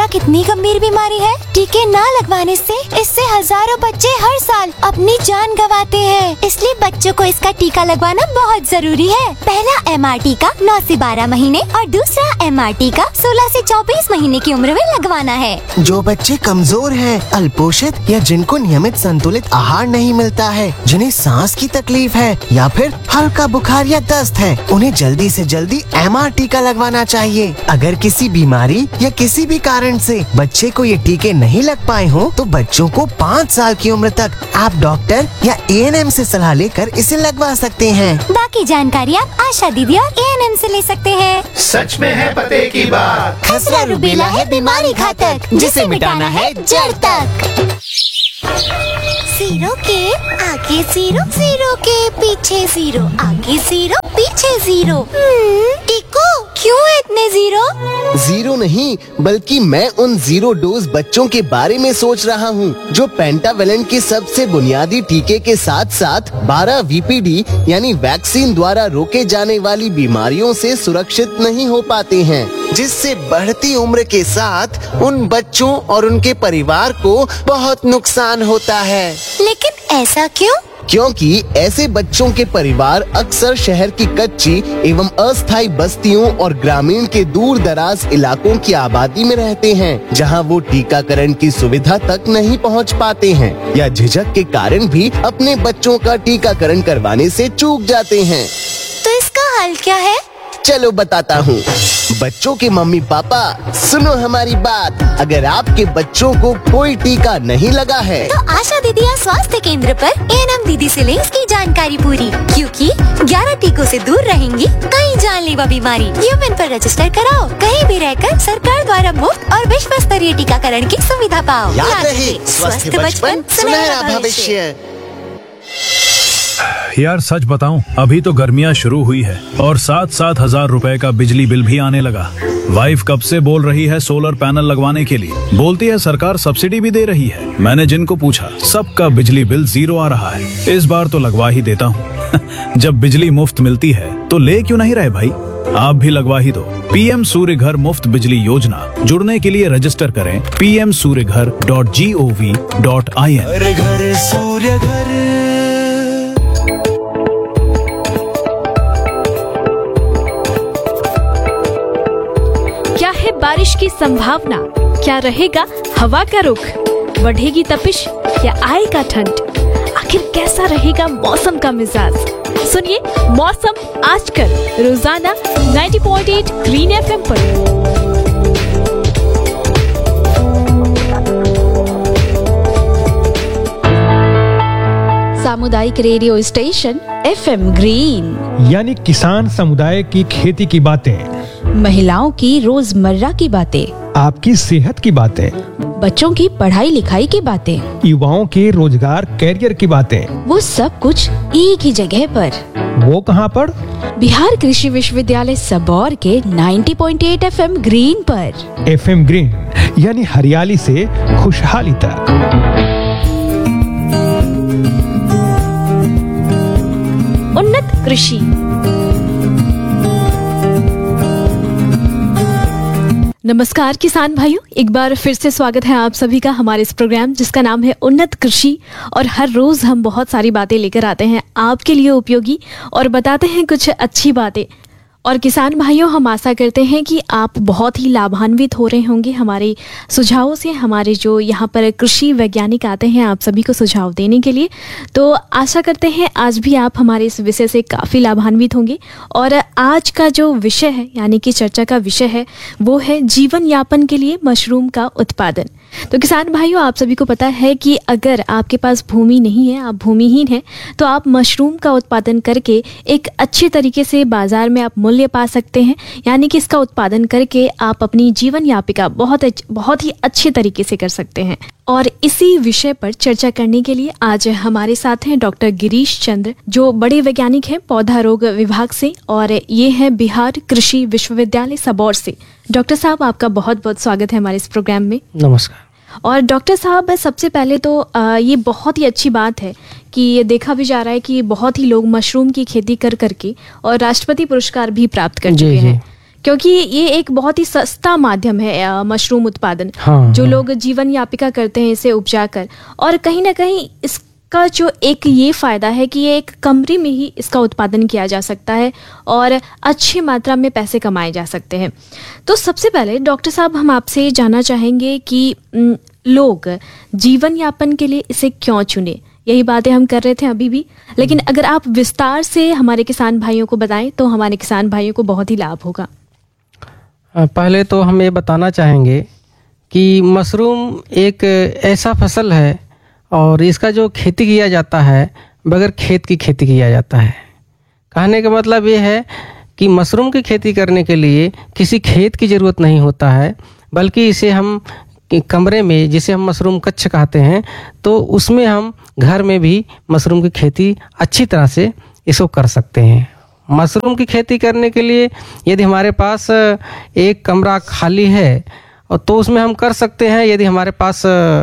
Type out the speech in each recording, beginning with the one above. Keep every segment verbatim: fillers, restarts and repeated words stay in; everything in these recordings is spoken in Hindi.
रुबेला कितनी गंभीर बीमारी है। टीके न लगवाने से इससे हजारों बच्चे हर साल अपनी जान गंवाते हैं। इसलिए बच्चों को इसका टीका लगवाना बहुत जरूरी है। पहला एम आर टीका नौ से बारह महीने और दूसरा एम आर टीका सोलह से चौबीस महीने की उम्र में लगवाना है। जो बच्चे कमजोर हैं, अल्पोषित या जिनको नियमित संतुलित आहार नहीं मिलता है, जिन्हें सांस की तकलीफ है या फिर हल्का बुखार या दस्त है, उन्हें जल्दी से जल्दी एम आर टीका लगवाना चाहिए। अगर किसी बीमारी या किसी भी कारण से बच्चे को ये टीके नहीं लग पाए हो, तो बच्चों को पाँच साल की उम्र तक आप डॉक्टर या ए एन एम से सलाह लेकर इसे लगवा सकते हैं। बाकी जानकारी आप आशा दीदी और ए एन एम से ले सकते हैं। सच में है पते की बात। खसरा रुबेला है बीमारी घातक, जिसे मिटाना है जड़ तक। जीरो के आगे जीरो, जीरो के पीछे जीरो, आगे जीरो पीछे जीरो। टीको क्यों है इतने जीरो? जीरो नहीं, बल्कि मैं उन जीरो डोज बच्चों के बारे में सोच रहा हूँ, जो पेंटावेलेंट के सबसे बुनियादी टीके के साथ साथ बारह वी पी डी यानी वैक्सीन द्वारा रोके जाने वाली बीमारियों से सुरक्षित नहीं हो पाते हैं, जिससे बढ़ती उम्र के साथ उन बच्चों और उनके परिवार को बहुत नुकसान होता है। लेकिन ऐसा क्यों? क्योंकि ऐसे बच्चों के परिवार अक्सर शहर की कच्ची एवं अस्थायी बस्तियों और ग्रामीण के दूर दराज इलाकों की आबादी में रहते हैं, जहां वो टीकाकरण की सुविधा तक नहीं पहुंच पाते हैं या झिझक के कारण भी अपने बच्चों का टीकाकरण करवाने से चूक जाते हैं। तो इसका हल क्या है? चलो बताता हूँ। बच्चों के मम्मी पापा, सुनो हमारी बात। अगर आपके बच्चों को कोई टीका नहीं लगा है, तो आशा दीदी या स्वास्थ्य केंद्र पर ए एन एम दीदी से ले इसकी जानकारी पूरी, क्योंकि ग्यारह टीकों से दूर रहेंगी कई जानलेवा बीमारी। यूएन पर रजिस्टर कराओ, कहीं भी रहकर सरकार द्वारा मुफ्त और विश्व स्तरीय टीकाकरण की सुविधा पाओ। याद रहे, स्वस्थ बचपन सुनहरा भविष्य। यार सच बताऊं, अभी तो गर्मियां शुरू हुई है और सात सात हजार रुपए का बिजली बिल भी आने लगा। वाइफ कब से बोल रही है सोलर पैनल लगवाने के लिए, बोलती है सरकार सब्सिडी भी दे रही है। मैंने जिनको पूछा सबका बिजली बिल जीरो आ रहा है। इस बार तो लगवा ही देता हूँ। जब बिजली मुफ्त मिलती है तो ले क्यों नहीं रहे भाई, आप भी लगवा ही दो। पी एम सूर्य घर मुफ्त बिजली योजना, जुड़ने के लिए रजिस्टर करें पी एम सूर्य घर dot G O V dot I N. घर घर सूर्य घर। क्या है बारिश की संभावना? क्या रहेगा हवा का रुख? बढ़ेगी तपिश या आएगा ठंड? आखिर कैसा रहेगा मौसम का मिजाज? सुनिए मौसम आजकल रोजाना नब्बे पॉइंट आठ ग्रीन एफ एम पर। सामुदायिक radio station F M green, यानी किसान समुदाय की खेती की बातें, महिलाओं की रोजमर्रा की बातें, आपकी सेहत की बातें, बच्चों की पढ़ाई लिखाई की बातें, युवाओं के रोजगार कैरियर की बातें, वो सब कुछ एक ही जगह पर। वो कहाँ पर? बिहार कृषि विश्वविद्यालय सबौर के नब्बे पॉइंट आठ एफ एम ग्रीन पर। एफ एम ग्रीन यानी हरियाली से खुशहाली तक। उन्नत कृषि। नमस्कार किसान भाइयों, एक बार फिर से स्वागत है आप सभी का हमारे इस प्रोग्राम जिसका नाम है उन्नत कृषि। और हर रोज हम बहुत सारी बातें लेकर आते हैं आपके लिए उपयोगी और बताते हैं कुछ अच्छी बातें। और किसान भाइयों, हम आशा करते हैं कि आप बहुत ही लाभान्वित हो रहे होंगे हमारे सुझावों से। हमारे जो यहाँ पर कृषि वैज्ञानिक आते हैं आप सभी को सुझाव देने के लिए, तो आशा करते हैं आज भी आप हमारे इस विषय से काफ़ी लाभान्वित होंगे। और आज का जो विषय है यानी कि चर्चा का विषय है वो है जीवन यापन के लिए मशरूम का उत्पादन। तो किसान भाइयों, आप सभी को पता है कि अगर आपके पास भूमि नहीं है, आप भूमिहीन हैं, तो आप मशरूम का उत्पादन करके एक अच्छे तरीके से बाजार में आप मूल्य पा सकते हैं। यानी कि इसका उत्पादन करके आप अपनी जीवन यापिका बहुत बहुत ही अच्छे तरीके से कर सकते हैं। और इसी विषय पर चर्चा करने के लिए आज हमारे साथ हैं डॉक्टर गिरीश चंद्र, जो बड़े वैज्ञानिक हैं पौधा रोग विभाग से, और ये हैं बिहार कृषि विश्वविद्यालय सबौर से। डॉक्टर साहब, आपका बहुत बहुत स्वागत है हमारे इस प्रोग्राम में। नमस्कार। और डॉक्टर साहब, सबसे पहले तो आ, ये बहुत ही अच्छी बात है कि ये देखा भी जा रहा है कि बहुत ही लोग मशरूम की खेती कर करके और राष्ट्रपति पुरस्कार भी प्राप्त कर चुके हैं। क्योंकि ये एक बहुत ही सस्ता माध्यम है अ, मशरूम उत्पादन, हाँ, जो हाँ। लोग जीवन यापिका करते हैं इसे उपजा कर। और कहीं ना कहीं इसका जो एक ये फायदा है कि ये एक कमरे में ही इसका उत्पादन किया जा सकता है और अच्छी मात्रा में पैसे कमाए जा सकते हैं। तो सबसे पहले डॉक्टर साहब, हम आपसे ये जानना चाहेंगे कि न, लोग जीवन यापन के लिए इसे क्यों चुने। यही बातें हम कर रहे थे अभी भी, लेकिन अगर आप विस्तार से हमारे किसान भाइयों को बताएं तो हमारे किसान भाइयों को बहुत ही लाभ होगा। पहले तो हम ये बताना चाहेंगे कि मशरूम एक ऐसा फसल है और इसका जो खेती किया जाता है बगैर खेत की खेती किया जाता है। कहने का मतलब ये है कि मशरूम की खेती करने के लिए किसी खेत की ज़रूरत नहीं होता है, बल्कि इसे हम कमरे में, जिसे हम मशरूम कच्छ कहते हैं, तो उसमें हम घर में भी मशरूम की खेती अच्छी तरह से इसको कर सकते हैं। मशरूम की खेती करने के लिए यदि हमारे पास एक कमरा खाली है और तो उसमें हम कर सकते हैं। यदि हमारे पास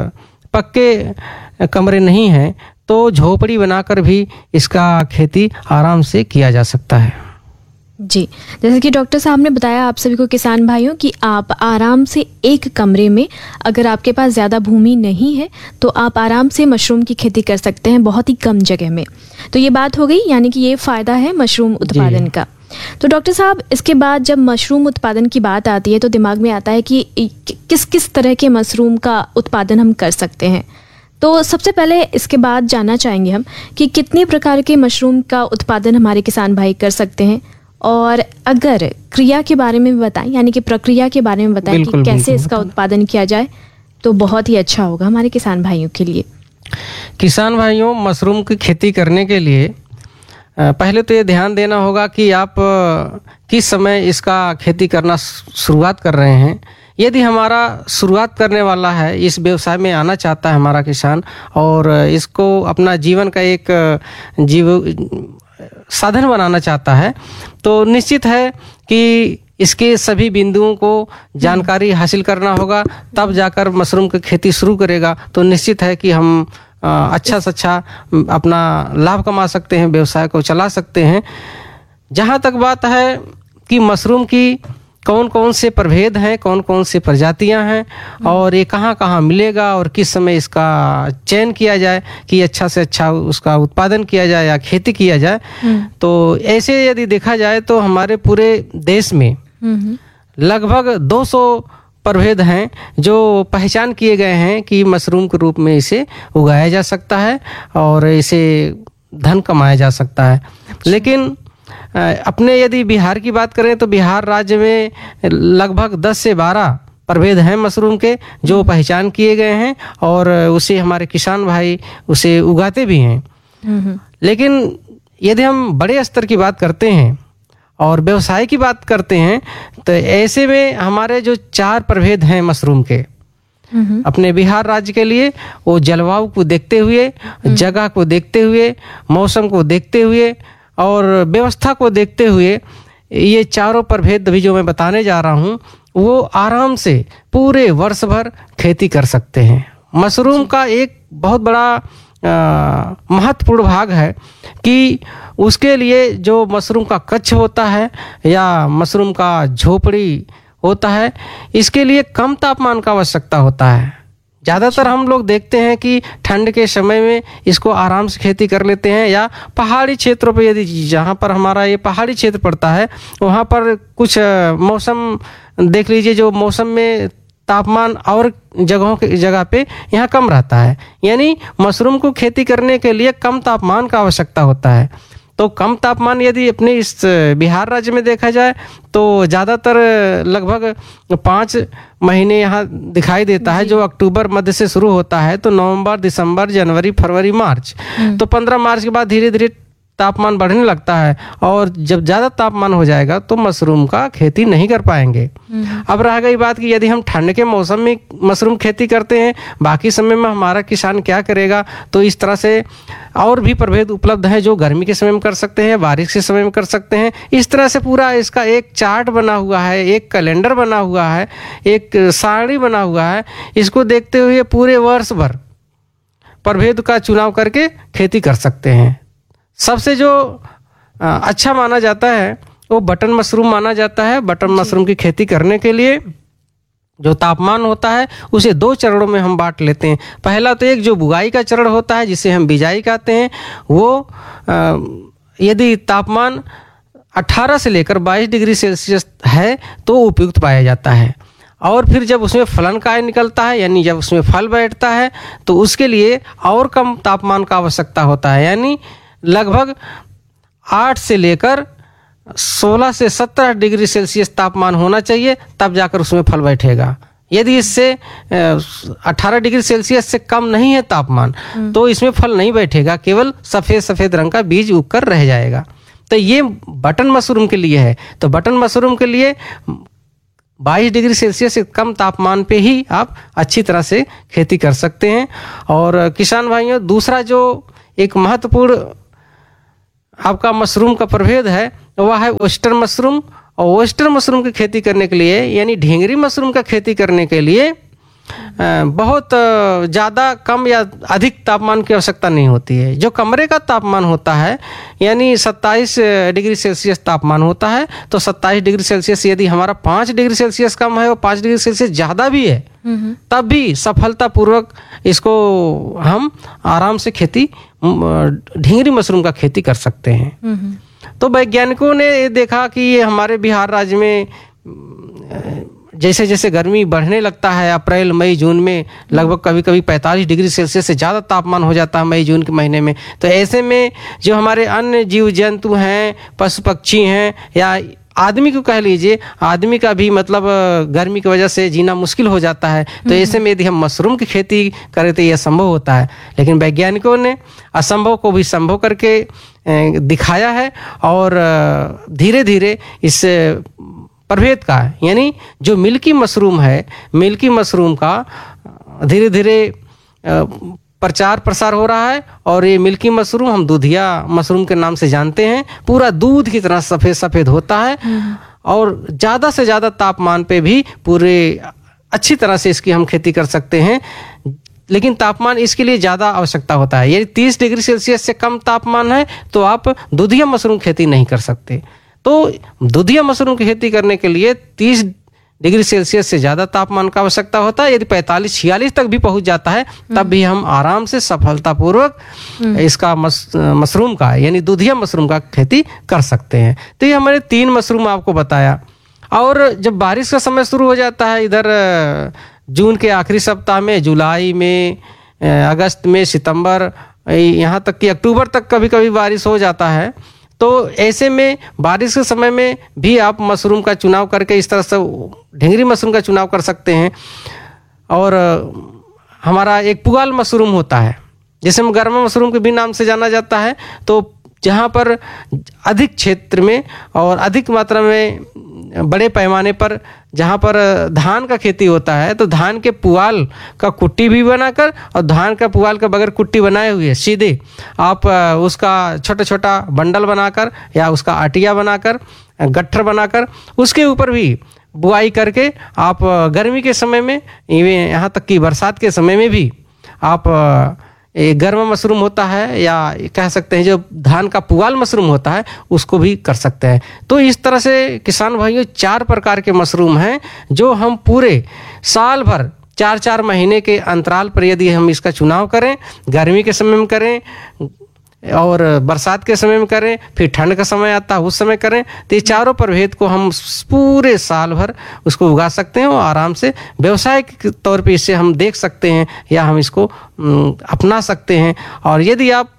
पक्के कमरे नहीं हैं तो झोपड़ी बनाकर भी इसका खेती आराम से किया जा सकता है। जी, जैसे कि डॉक्टर साहब ने बताया आप सभी को किसान भाइयों कि आप आराम से एक कमरे में, अगर आपके पास ज़्यादा भूमि नहीं है तो आप आराम से मशरूम की खेती कर सकते हैं बहुत ही कम जगह में। तो ये बात हो गई, यानी कि ये फ़ायदा है मशरूम उत्पादन का। तो डॉक्टर साहब, इसके बाद जब मशरूम उत्पादन की बात आती है तो दिमाग में आता है कि किस किस तरह के मशरूम का उत्पादन हम कर सकते हैं। तो सबसे पहले इसके बाद जानना चाहेंगे हम कि कितने प्रकार के मशरूम का उत्पादन हमारे किसान भाई कर सकते हैं, और अगर क्रिया के बारे में भी बताएं, यानी कि प्रक्रिया के बारे में बताएं कि कैसे बिल्कुल इसका उत्पादन किया जाए, तो बहुत ही अच्छा होगा हमारे किसान भाइयों के लिए। किसान भाइयों, मशरूम की खेती करने के लिए पहले तो ये ध्यान देना होगा कि आप किस समय इसका खेती करना शुरुआत कर रहे हैं। यदि हमारा शुरुआत करने वाला है, इस व्यवसाय में आना चाहता है हमारा किसान और इसको अपना जीवन का एक जीव साधन बनाना चाहता है, तो निश्चित है कि इसके सभी बिंदुओं को जानकारी हासिल करना होगा, तब जाकर मशरूम की खेती शुरू करेगा। तो निश्चित है कि हम अच्छा से अच्छा अपना लाभ कमा सकते हैं, व्यवसाय को चला सकते हैं। जहाँ तक बात है कि मशरूम की कौन कौन से प्रभेद हैं, कौन कौन से प्रजातियां हैं और ये कहाँ कहाँ मिलेगा और किस समय इसका चयन किया जाए कि अच्छा से अच्छा उसका उत्पादन किया जाए या खेती किया जाए, तो ऐसे यदि देखा जाए तो हमारे पूरे देश में लगभग दो सौ प्रभेद हैं जो पहचान किए गए हैं कि मशरूम के रूप में इसे उगाया जा सकता है और इसे धन कमाया जा सकता है। लेकिन अपने यदि बिहार की बात करें तो बिहार राज्य में लगभग दस से बारह प्रभेद हैं मशरूम के जो पहचान किए गए हैं और उसे हमारे किसान भाई उसे उगाते भी हैं। लेकिन यदि हम बड़े स्तर की बात करते हैं और व्यवसाय की बात करते हैं तो ऐसे में हमारे जो चार प्रभेद हैं मशरूम के अपने बिहार राज्य के लिए, वो जलवायु को देखते हुए, जगह को देखते हुए, मौसम को देखते हुए और व्यवस्था को देखते हुए, ये चारों प्रभेद भी जो मैं बताने जा रहा हूँ वो आराम से पूरे वर्ष भर खेती कर सकते हैं। मशरूम का एक बहुत बड़ा महत्वपूर्ण भाग है कि उसके लिए जो मशरूम का कच्छ होता है या मशरूम का झोपड़ी होता है, इसके लिए कम तापमान का आवश्यकता होता है। ज़्यादातर हम लोग देखते हैं कि ठंड के समय में इसको आराम से खेती कर लेते हैं, या पहाड़ी क्षेत्रों पर, यदि जहाँ पर हमारा ये पहाड़ी क्षेत्र पड़ता है वहाँ पर कुछ मौसम देख लीजिए जो मौसम में तापमान और जगहों के जगह पे यहाँ कम रहता है, यानी मशरूम को खेती करने के लिए कम तापमान का आवश्यकता होता है। तो कम तापमान यदि अपने इस बिहार राज्य में देखा जाए तो ज़्यादातर लगभग पाँच महीने यहाँ दिखाई देता है, जो अक्टूबर मध्य से शुरू होता है तो नवंबर, दिसंबर, जनवरी, फरवरी, मार्च, तो पंद्रह मार्च के बाद धीरे धीरे तापमान बढ़ने लगता है और जब ज़्यादा तापमान हो जाएगा तो मशरूम का खेती नहीं कर पाएंगे। अब रह गई बात कि यदि हम ठंड के मौसम में मशरूम खेती करते हैं, बाकी समय में हमारा किसान क्या करेगा, तो इस तरह से और भी प्रभेद उपलब्ध हैं जो गर्मी के समय में कर सकते हैं, बारिश के समय में कर सकते हैं। इस तरह से पूरा इसका एक चार्ट बना हुआ है, एक कैलेंडर बना हुआ है, एक सारणी बना हुआ है। इसको देखते हुए पूरे वर्ष भर प्रभेद का चुनाव करके खेती कर सकते हैं। सबसे जो अच्छा माना जाता है वो बटन मशरूम माना जाता है। बटन मशरूम की खेती करने के लिए जो तापमान होता है उसे दो चरणों में हम बांट लेते हैं। पहला तो एक जो बुआई का चरण होता है जिसे हम बिजाई कहते हैं, वो यदि तापमान अठारह से लेकर बाईस डिग्री सेल्सियस है तो उपयुक्त पाया जाता है। और फिर जब उसमें फलन काय निकलता है, यानी जब उसमें फल बैठता है, तो उसके लिए और कम तापमान का आवश्यकता होता है, यानी लगभग आठ से लेकर सोलह से सत्रह डिग्री सेल्सियस तापमान होना चाहिए, तब जाकर उसमें फल बैठेगा। यदि इससे अठारह डिग्री सेल्सियस से कम नहीं है तापमान तो इसमें फल नहीं बैठेगा, केवल सफ़ेद सफ़ेद रंग का बीज उगकर रह जाएगा। तो ये बटन मशरूम के लिए है। तो बटन मशरूम के लिए बाईस डिग्री सेल्सियस से कम तापमान पे ही आप अच्छी तरह से खेती कर सकते हैं। और किसान भाइयों, दूसरा जो एक महत्वपूर्ण आपका मशरूम का प्रभेद है वह है ओस्टर मशरूम। और ओस्टर मशरूम की खेती करने के लिए, यानी ढींगरी मशरूम का खेती करने के लिए बहुत ज़्यादा कम या अधिक तापमान की आवश्यकता नहीं होती है। जो कमरे का तापमान होता है यानी सत्ताईस डिग्री सेल्सियस तापमान होता है, तो सत्ताईस डिग्री सेल्सियस यदि हमारा पाँच डिग्री सेल्सियस कम है और पाँच डिग्री सेल्सियस ज़्यादा भी है, तब भी सफलतापूर्वक इसको हम आराम से खेती ढींगरी मशरूम का खेती कर सकते हैं। तो वैज्ञानिकों ने ये देखा कि ये हमारे बिहार राज्य में जैसे जैसे गर्मी बढ़ने लगता है, अप्रैल मई जून में लगभग कभी कभी पैंतालीस डिग्री सेल्सियस से ज़्यादा तापमान हो जाता है मई जून के महीने में। तो ऐसे में जो हमारे अन्य जीव जंतु हैं, पशु पक्षी हैं, या आदमी को कह लीजिए, आदमी का भी मतलब गर्मी की वजह से जीना मुश्किल हो जाता है। तो ऐसे में यदि हम मशरूम की खेती करें तो यह संभव होता है। लेकिन वैज्ञानिकों ने असंभव को भी संभव करके दिखाया है और धीरे धीरे इस प्रभेद का, यानी जो मिल्की मशरूम है, मिल्की मशरूम का धीरे धीरे प्रचार प्रसार हो रहा है। और ये मिल्की मशरूम हम दूधिया मशरूम के नाम से जानते हैं। पूरा दूध की तरह सफ़ेद सफ़ेद होता है और ज़्यादा से ज़्यादा तापमान पे भी पूरे अच्छी तरह से इसकी हम खेती कर सकते हैं। लेकिन तापमान इसके लिए ज़्यादा आवश्यकता होता है। यदि तीस डिग्री सेल्सियस से कम तापमान है तो आप दूधिया मशरूम खेती नहीं कर सकते। तो दूधिया मशरूम की खेती करने के लिए तीस डिग्री सेल्सियस से ज़्यादा तापमान का आवश्यकता होता है। यदि पैंतालीस छियालीस तक भी पहुंच जाता है तब भी हम आराम से सफलतापूर्वक इसका मस, मशरूम का यानी दूधिया मशरूम का खेती कर सकते हैं। तो ये हमारे तीन मशरूम आपको बताया। और जब बारिश का समय शुरू हो जाता है, इधर जून के आखिरी सप्ताह में, जुलाई में, अगस्त में, सितंबर, यहाँ तक कि अक्टूबर तक कभी कभी बारिश हो जाता है। तो ऐसे में बारिश के समय में भी आप मशरूम का चुनाव करके इस तरह से ढींगरी मशरूम का चुनाव कर सकते हैं। और हमारा एक पुआल मशरूम होता है जिसे गर्मा मशरूम के भी नाम से जाना जाता है। तो जहाँ पर अधिक क्षेत्र में और अधिक मात्रा में बड़े पैमाने पर जहाँ पर धान का खेती होता है, तो धान के पुआल का कुट्टी भी बनाकर और धान का पुआल का बगैर कुट्टी बनाए हुए सीधे आप उसका छोटा छोटा बंडल बनाकर या उसका आटिया बनाकर, गट्ठर बनाकर उसके ऊपर भी बुआई करके आप गर्मी के समय में, यहाँ तक कि बरसात के समय में भी आप एक गर्म मशरूम होता है या कह सकते हैं जो धान का पुआल मशरूम होता है उसको भी कर सकते हैं। तो इस तरह से किसान भाइयों चार प्रकार के मशरूम हैं जो हम पूरे साल भर चार चार महीने के अंतराल पर यदि हम इसका चुनाव करें, गर्मी के समय में करें और बरसात के समय में करें, फिर ठंड का समय आता है उस समय करें, तो ये चारों प्रभेद को हम पूरे साल भर उसको उगा सकते हैं और आराम से व्यवसाय के तौर पे इसे हम देख सकते हैं या हम इसको अपना सकते हैं। और यदि आप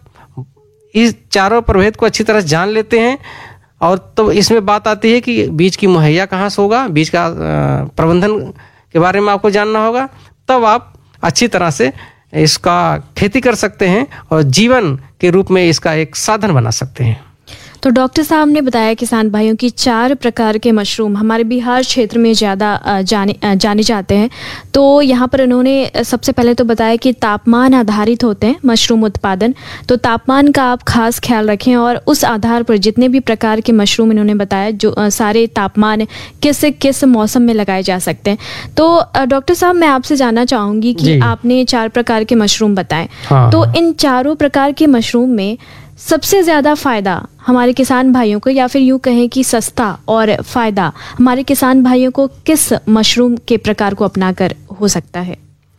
इस चारों प्रभेद को अच्छी तरह जान लेते हैं और तो इसमें बात आती है कि बीज की मुहैया कहाँ से होगा, बीज का प्रबंधन के बारे में आपको जानना होगा, तब आप अच्छी तरह से इसका खेती कर सकते हैं और जीवन के रूप में इसका एक साधन बना सकते हैं। तो डॉक्टर साहब ने बताया किसान भाइयों की चार प्रकार के मशरूम हमारे बिहार क्षेत्र में ज़्यादा जाने जाने जाते हैं। तो यहाँ पर उन्होंने सबसे पहले तो बताया कि तापमान आधारित होते हैं मशरूम उत्पादन। तो तापमान का आप खास ख्याल रखें और उस आधार पर जितने भी प्रकार के मशरूम इन्होंने बताया जो आ, सारे तापमान किस किस मौसम में लगाए जा सकते हैं। तो डॉक्टर साहब मैं आपसे जानना चाहूँगी कि आपने चार प्रकार के मशरूम बताए, हाँ, तो इन चारों प्रकार के मशरूम में सबसे ज़्यादा फ़ायदा हमारे किसान भाइयों को, या फिर यूँ कहें कि सस्ता और फ़ायदा हमारे किसान भाइयों को किस मशरूम के प्रकार को अपनाकर हो सकता है?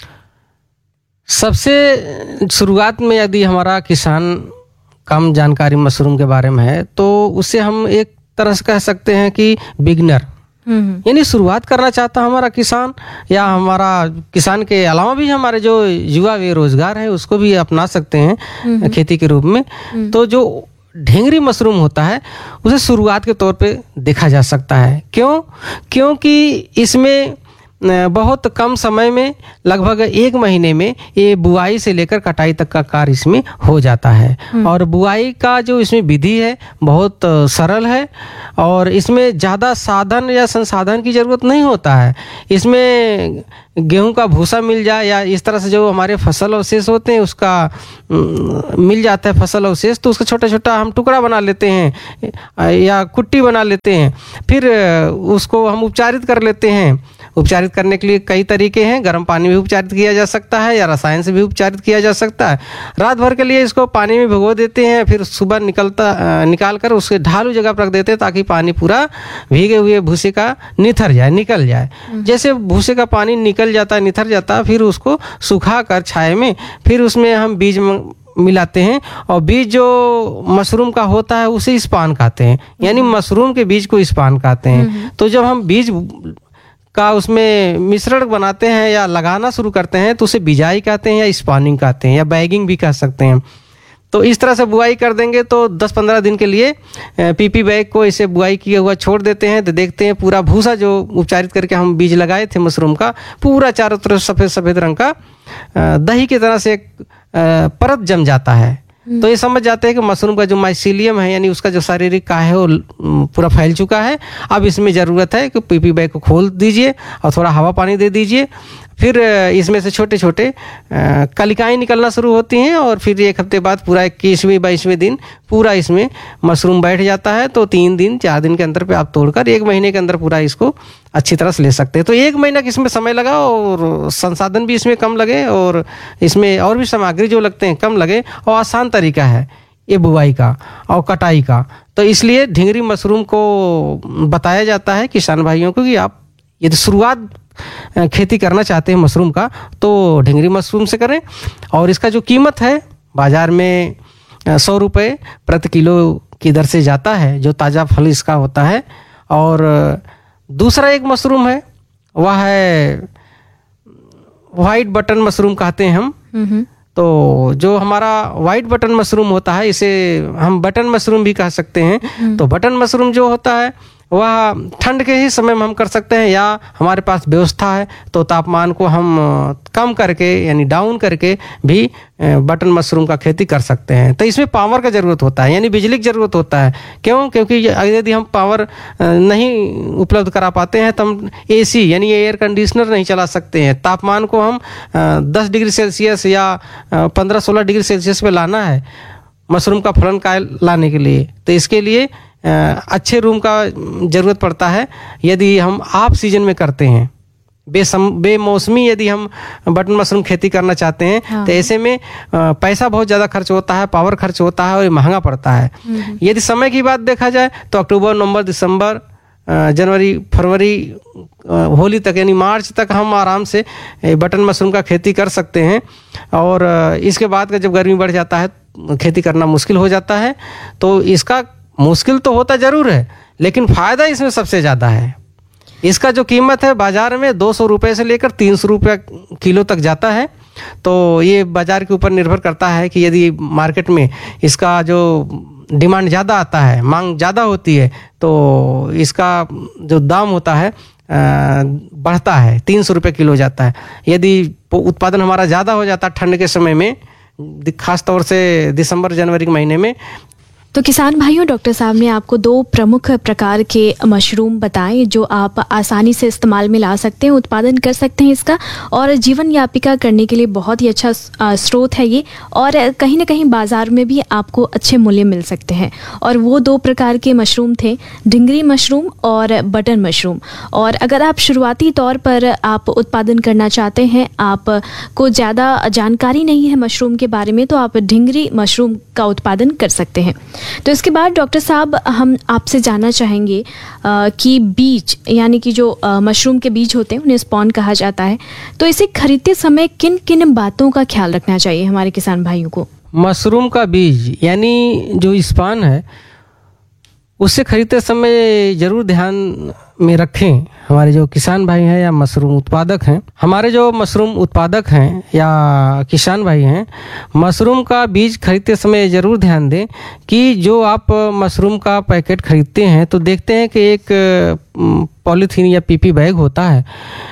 सबसे शुरुआत में यदि हमारा किसान कम जानकारी मशरूम के बारे में है तो उससे हम एक तरह से कह सकते हैं कि बिगनर, यानी शुरुआत करना चाहता हमारा किसान, या हमारा किसान के अलावा भी हमारे जो युवा बेरोजगार हैं उसको भी अपना सकते हैं खेती के रूप में। तो जो ढेंगरी मशरूम होता है उसे शुरुआत के तौर पे देखा जा सकता है। क्यों? क्योंकि इसमें बहुत कम समय में, लगभग एक महीने में ये बुआई से लेकर कटाई तक का कार्य इसमें हो जाता है। और बुआई का जो इसमें विधि है बहुत सरल है और इसमें ज़्यादा साधन या संसाधन की ज़रूरत नहीं होता है। इसमें गेहूं का भूसा मिल जाए या इस तरह से जो हमारे फसल अवशेष होते हैं उसका मिल जाता है फसल अवशेष, तो उसका छोटा छोटा हम टुकड़ा बना लेते हैं या कुट्टी बना लेते हैं, फिर उसको हम उपचारित कर लेते हैं। उपचारित करने के लिए कई तरीके हैं, गर्म पानी में उपचारित किया जा सकता है या रसायन से भी उपचारित किया जा सकता है। रात भर के लिए इसको पानी में भिगो देते हैं, फिर सुबह निकलता निकाल कर उसके ढालू जगह पर रख देते हैं ताकि पानी पूरा भीगे हुए भूसे का निथर जाए, निकल जाए। जैसे भूसे का पानी निकल जाता है, निथर जाता है, फिर उसको सुखा कर छाए में फिर उसमें हम बीज मिलाते हैं और बीज जो मशरूम का होता है उसे स्पान कहते हैं, यानी मशरूम के बीज को स्पान कहते हैं। तो जब हम बीज का उसमें मिश्रण बनाते हैं या लगाना शुरू करते हैं तो उसे बिजाई कहते हैं या स्पानिंग कहते हैं या बैगिंग भी कह सकते हैं। तो इस तरह से बुआई कर देंगे तो दस पंद्रह दिन के लिए पीपी बैग को इसे बुआई किया हुआ छोड़ देते हैं। तो देखते हैं पूरा भूसा जो उपचारित करके हम बीज लगाए थे मशरूम का, पूरा चारों तरफ सफ़ेद सफ़ेद रंग का दही की तरह से एक परत जम जाता है। तो ये समझ जाते हैं कि मशरूम का जो माइसीलियम है यानी उसका जो शारीरिक काहे है वो पूरा फैल चुका है। अब इसमें ज़रूरत है कि पीपी बैग को खोल दीजिए और थोड़ा हवा पानी दे दीजिए। फिर इसमें से छोटे छोटे कलिकाएँ निकलना शुरू होती हैं और फिर एक हफ्ते बाद पूरा इक्कीसवें बाईसवें दिन पूरा इसमें मशरूम बैठ जाता है। तो तीन दिन चार दिन के अंदर पे आप तोड़कर एक महीने के अंदर पूरा इसको अच्छी तरह से ले सकते हैं। तो एक महीना की इसमें समय लगा और संसाधन भी इसमें कम लगे और इसमें और भी सामग्री जो लगते हैं कम लगे और आसान तरीका है ये बुआई का और कटाई का। तो इसलिए ढिंगरी मशरूम को बताया जाता है किसान भाइयों को कि आप यदि शुरुआत खेती करना चाहते हैं मशरूम का तो ढिंगरी मशरूम से करें। और इसका जो कीमत है बाज़ार में सौ रुपये प्रति किलो की दर से जाता है जो ताज़ा फल इसका होता है। और दूसरा एक मशरूम है वह है वाइट बटन मशरूम कहते हैं हम। तो जो हमारा वाइट बटन मशरूम होता है इसे हम बटन मशरूम भी कह सकते हैं। तो बटन मशरूम जो होता है वह ठंड के ही समय में हम कर सकते हैं या हमारे पास व्यवस्था है तो तापमान को हम कम करके यानी डाउन करके भी बटन मशरूम का खेती कर सकते हैं। तो इसमें पावर का ज़रूरत होता है यानी बिजली की ज़रूरत होता है। क्यों? क्योंकि यदि हम पावर नहीं उपलब्ध करा पाते हैं तो हम एसी यानी एयर कंडीशनर नहीं चला सकते हैं। तापमान को हम दस डिग्री सेल्सियस या पंद्रह सोलह डिग्री सेल्सियस पे लाना है मशरूम का फलन का लाने के लिए। तो इसके लिए अच्छे रूम का ज़रूरत पड़ता है। यदि हम ऑफ सीजन में करते हैं बेसम बेमौसमी यदि हम बटन मशरूम खेती करना चाहते हैं हाँ। तो ऐसे में पैसा बहुत ज़्यादा खर्च होता है, पावर खर्च होता है और महंगा पड़ता है। यदि समय की बात देखा जाए तो अक्टूबर नवंबर दिसंबर जनवरी फरवरी होली तक यानी मार्च तक हम आराम से बटन मशरूम का खेती कर सकते हैं। और इसके बाद का जब गर्मी बढ़ जाता है खेती करना मुश्किल हो जाता है। तो इसका मुश्किल तो होता ज़रूर है लेकिन फ़ायदा इसमें सबसे ज़्यादा है। इसका जो कीमत है बाज़ार में दो सौ रुपये से लेकर तीन सौ रुपये किलो तक जाता है। तो ये बाज़ार के ऊपर निर्भर करता है कि यदि मार्केट में इसका जो डिमांड ज़्यादा आता है, मांग ज़्यादा होती है तो इसका जो दाम होता है बढ़ता है, तीन सौ रुपये किलो जाता है। यदि उत्पादन हमारा ज़्यादा हो जाता है ठंड के समय में, खास तौर से दिसंबर जनवरी के महीने में, तो किसान भाइयों, डॉक्टर साहब ने आपको दो प्रमुख प्रकार के मशरूम बताए जो आप आसानी से इस्तेमाल में ला सकते हैं, उत्पादन कर सकते हैं इसका, और जीवन यापिका करने के लिए बहुत ही अच्छा स्रोत है ये, और कहीं ना कहीं बाजार में भी आपको अच्छे मूल्य मिल सकते हैं। और वो दो प्रकार के मशरूम थे, ढिंगरी मशरूम और बटन मशरूम। और अगर आप शुरुआती तौर पर आप उत्पादन करना चाहते हैं, आपको ज़्यादा जानकारी नहीं है मशरूम के बारे में, तो आप ढिंगरी मशरूम का उत्पादन कर सकते हैं। तो इसके बाद डॉक्टर साहब हम आपसे जानना चाहेंगे आ, कि बीज, यानी कि जो आ, मशरूम के बीज होते हैं उन्हें स्पॉन कहा जाता है, तो इसे खरीदते समय किन किन बातों का ख्याल रखना चाहिए हमारे किसान भाइयों को? मशरूम का बीज यानी जो स्पॉन है, उससे खरीदते समय ज़रूर ध्यान में रखें हमारे जो किसान भाई हैं या मशरूम उत्पादक हैं। हमारे जो मशरूम उत्पादक हैं या किसान भाई हैं, मशरूम का बीज खरीदते समय ज़रूर ध्यान दें कि जो आप मशरूम का पैकेट खरीदते हैं तो देखते हैं कि एक पॉलीथीन या पीपी बैग होता है,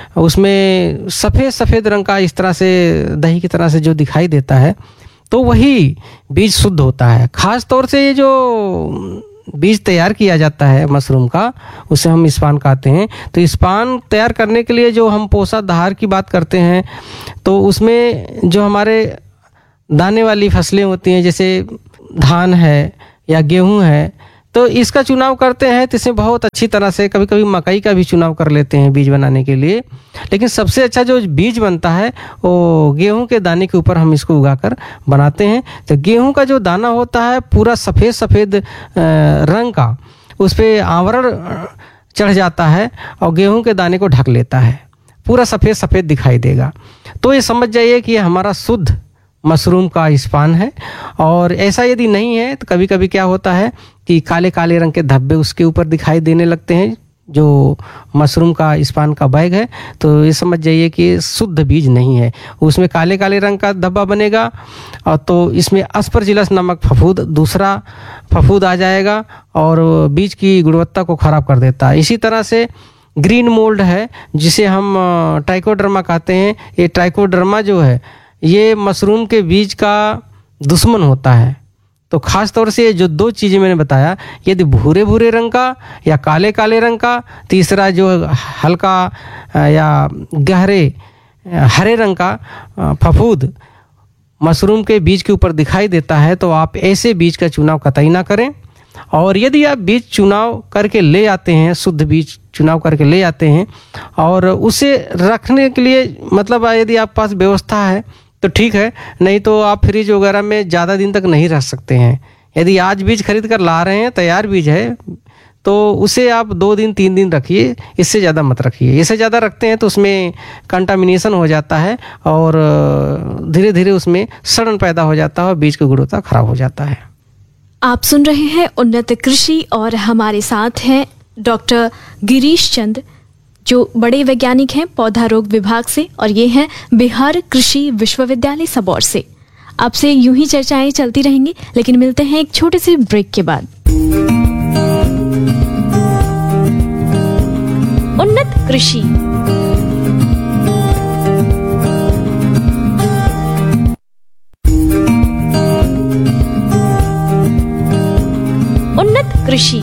उसमें सफ़ेद सफ़ेद रंग का इस तरह से दही की तरह से जो दिखाई देता है, तो वही बीज शुद्ध होता है। ख़ास तौर से ये जो बीज तैयार किया जाता है मशरूम का, उसे हम स्पान कहते हैं। तो स्पान तैयार करने के लिए जो हम पोषाधार की बात करते हैं, तो उसमें जो हमारे दाने वाली फसलें होती हैं, जैसे धान है या गेहूं है, तो इसका चुनाव करते हैं। तो इसमें बहुत अच्छी तरह से कभी कभी मकई का भी चुनाव कर लेते हैं बीज बनाने के लिए, लेकिन सबसे अच्छा जो बीज बनता है वो गेहूं के दाने के ऊपर हम इसको उगाकर बनाते हैं। तो गेहूं का जो दाना होता है पूरा सफ़ेद सफ़ेद रंग का, उस पर आवरण चढ़ जाता है और गेहूं के दाने को ढक लेता है, पूरा सफ़ेद सफ़ेद दिखाई देगा। तो ये समझ जाइए कि हमारा शुद्ध मशरूम का स्पान है। और ऐसा यदि नहीं है तो कभी कभी क्या होता है कि काले काले रंग के धब्बे उसके ऊपर दिखाई देने लगते हैं, जो मशरूम का स्पान का बैग है, तो ये समझ जाइए कि शुद्ध बीज नहीं है। उसमें काले काले रंग का धब्बा बनेगा और तो इसमें अस्परजिलस नामक फफूंद, दूसरा फफूंद आ जाएगा और बीज की गुणवत्ता को खराब कर देता है। इसी तरह से ग्रीन मोल्ड है, जिसे हम ट्राइकोडर्मा कहते हैं। ये ट्राइकोडर्मा जो है ये मशरूम के बीज का दुश्मन होता है। तो ख़ास तौर से जो दो चीज़ें मैंने बताया, यदि भूरे भूरे रंग का या काले काले रंग का, तीसरा जो हल्का या गहरे हरे रंग का फफूंद मशरूम के बीज के ऊपर दिखाई देता है, तो आप ऐसे बीज का चुनाव कतई ना करें। और यदि आप बीज चुनाव करके ले आते हैं, शुद्ध बीज चुनाव करके ले आते हैं और उसे रखने के लिए, मतलब यदि आप पास व्यवस्था है तो ठीक है, नहीं तो आप फ्रिज वगैरह में ज़्यादा दिन तक नहीं रख सकते हैं। यदि आज बीज खरीद कर ला रहे हैं, तैयार बीज है, तो उसे आप दो दिन तीन दिन रखिए, इससे ज़्यादा मत रखिए। इससे ज़्यादा रखते हैं तो उसमें कंटामिनेशन हो जाता है और धीरे धीरे उसमें सड़न पैदा हो जाता है और बीज की गुणवत्ता खराब हो जाता है। आप सुन रहे हैं उन्नत कृषि और हमारे साथ हैं डॉक्टर गिरीश चंद्र, जो बड़े वैज्ञानिक हैं पौधा रोग विभाग से, और ये हैं बिहार कृषि विश्वविद्यालय सबौर से। आपसे यूं ही चर्चाएं चलती रहेंगी, लेकिन मिलते हैं एक छोटे से ब्रेक के बाद। उन्नत कृषि। उन्नत कृषि।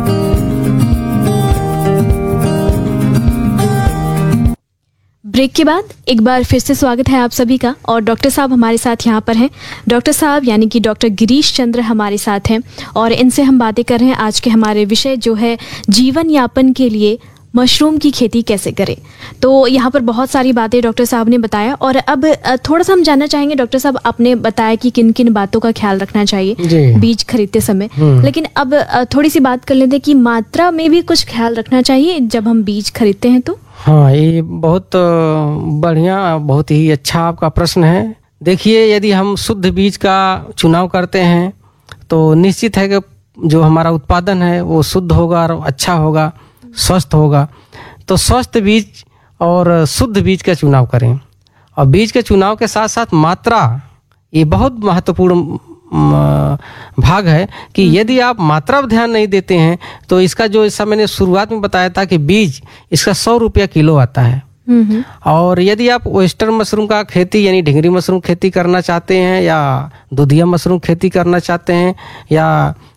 ब्रेक के बाद एक बार फिर से स्वागत है आप सभी का, और डॉक्टर साहब हमारे साथ यहाँ पर हैं। डॉक्टर साहब यानी कि डॉक्टर गिरीश चंद्र हमारे साथ हैं और इनसे हम बातें कर रहे हैं। आज के हमारे विषय जो है जीवन यापन के लिए मशरूम की खेती कैसे करें। तो यहाँ पर बहुत सारी बातें डॉक्टर साहब ने बताया, और अब थोड़ा सा हम जानना चाहेंगे डॉक्टर साहब, आपने बताया कि किन किन बातों का ख्याल रखना चाहिए बीज खरीदते समय, लेकिन अब थोड़ी सी बात कर लेते हैं कि मात्रा में भी कुछ ख्याल रखना चाहिए जब हम बीज खरीदते हैं तो। हाँ, ये बहुत बढ़िया, बहुत ही अच्छा आपका प्रश्न है। देखिए, यदि हम शुद्ध बीज का चुनाव करते हैं तो निश्चित है कि जो हमारा उत्पादन है वो शुद्ध होगा और अच्छा होगा, स्वस्थ होगा। तो स्वस्थ बीज और शुद्ध बीज का चुनाव करें, और बीज के चुनाव के साथ साथ मात्रा, ये बहुत महत्वपूर्ण भाग है कि यदि आप मात्रा पर ध्यान नहीं देते हैं तो इसका जो, ऐसा मैंने शुरुआत में बताया था कि बीज इसका सौ रुपया किलो आता है। और यदि आप ओयस्टर मशरूम का खेती यानी ढिंगरी मशरूम खेती करना चाहते हैं, या दुधिया मशरूम खेती करना चाहते हैं, या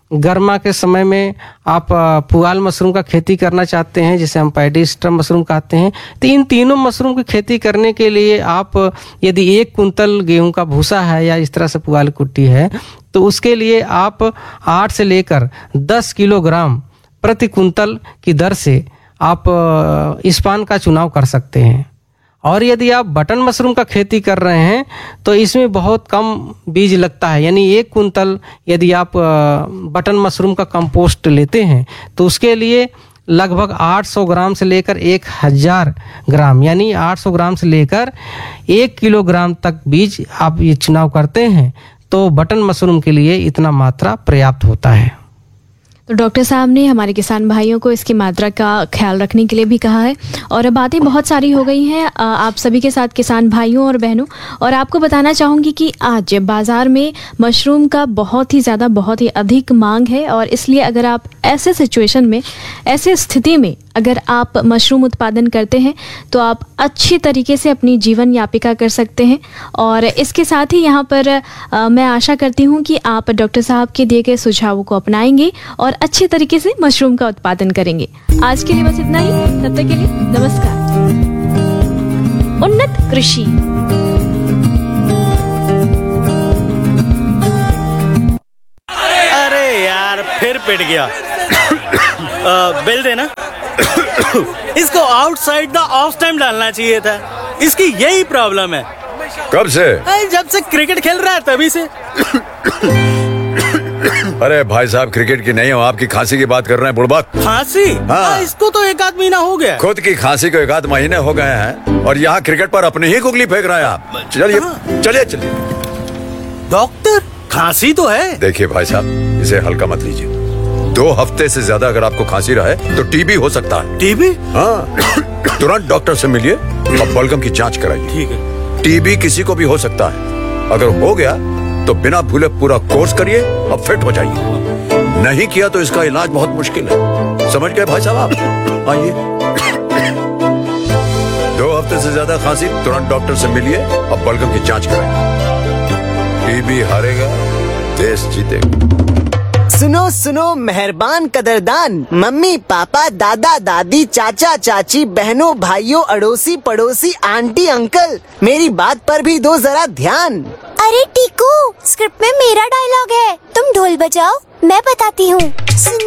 गर्मा के समय में आप पुआल मशरूम का खेती करना चाहते हैं, जिसे हम पैडी स्टम मशरूम कहते हैं, तो इन तीनों मशरूम की खेती करने के लिए आप यदि एक कुंतल गेहूं का भूसा है या इस तरह से पुआल कुट्टी है, तो उसके लिए आप आठ से लेकर दस किलोग्राम प्रति कुंतल की दर से आप स्पान का चुनाव कर सकते हैं। और यदि आप बटन मशरूम का खेती कर रहे हैं तो इसमें बहुत कम बीज लगता है, यानी एक कुंतल यदि आप बटन मशरूम का कंपोस्ट लेते हैं तो उसके लिए लगभग आठ सौ ग्राम से लेकर एक हज़ार ग्राम, यानी आठ सौ ग्राम से लेकर एक किलोग्राम तक बीज आप ये चुनाव करते हैं तो बटन मशरूम के लिए इतना मात्रा पर्याप्त होता है। तो डॉक्टर साहब ने हमारे किसान भाइयों को इसकी मात्रा का ख्याल रखने के लिए भी कहा है और बातें बहुत सारी हो गई हैं आप सभी के साथ किसान भाइयों और बहनों। और आपको बताना चाहूँगी कि आज बाज़ार में मशरूम का बहुत ही ज़्यादा बहुत ही अधिक मांग है और इसलिए अगर आप ऐसे सिचुएशन में, ऐसे स्थिति में अगर आप मशरूम उत्पादन करते हैं तो आप अच्छी तरीके से अपनी जीवन यापिका कर सकते हैं। और इसके साथ ही यहाँ पर आ, मैं आशा करती हूँ कि आप डॉक्टर साहब के दिए गए सुझावों को अपनाएंगे और अच्छे तरीके से मशरूम का उत्पादन करेंगे। आज के लिए बस इतना ही, तब तक के लिए नमस्कार। उन्नत कृषि। अरे यार फिर पिट गया। आ, बिल देना। इसको आउटसाइड द ऑफ टाइम डालना चाहिए था, इसकी यही प्रॉब्लम है। कब से? जब से क्रिकेट खेल रहा है तभी से। अरे भाई साहब क्रिकेट की नहीं हो, आपकी खांसी की बात कर रहे हैं बुढ़बा। खांसी? हाँ। इसको तो एक आध महीना हो गया। खुद की खांसी को एक आध महीने हो गए हैं और यहाँ क्रिकेट पर अपनी ही कुगली फेंक रहे हैं आप। चलिए चलिए चलिए। डॉक्टर खांसी तो है। देखिए भाई साहब इसे हल्का मत लीजिए, दो हफ्ते से ज्यादा अगर आपको खांसी रहे तो टीबी हो सकता है। टीबी? हाँ, तुरंत डॉक्टर से मिलिए और बलगम की जांच कराइए। ठीक है। टीबी किसी को भी हो सकता है, अगर हो गया तो बिना भूले पूरा कोर्स करिए और फिट हो जाइए। नहीं किया तो इसका इलाज बहुत मुश्किल है। समझ गए भाई साहब आप? आइए। दो हफ्ते से ज्यादा खांसी, तुरंत डॉक्टर से मिलिए और बलगम की जांच कराइए। टीबी हारेगा, देश जीतेगा। सुनो सुनो मेहरबान कदरदान, मम्मी पापा दादा दादी चाचा चाची बहनों भाइयों अड़ोसी पड़ोसी आंटी अंकल, मेरी बात पर भी दो जरा ध्यान। अरे टीकू, स्क्रिप्ट में मेरा डायलॉग है, तुम ढोल बजाओ, मैं बताती हूँ।